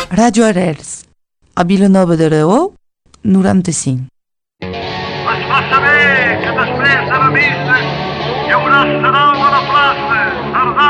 Ràdio Arels, a Vilanova d'Aragó, 95. Es fa saber que després de la missa